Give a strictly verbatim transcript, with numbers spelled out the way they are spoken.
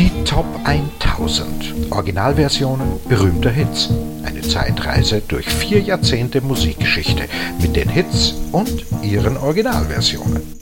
Die Top tausend Originalversionen berühmter Hits. Eine Zeitreise durch vier Jahrzehnte Musikgeschichte mit den Hits und ihren Originalversionen.